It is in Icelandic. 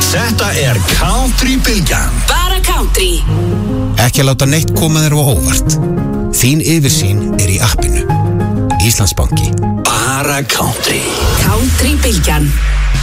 Þetta Country-bylgjan. Bara country. Ekki að láta neitt koma þér á óvart. Þín yfirsýn í appinu. Íslandsbanki. Bara country. Country-bylgjan.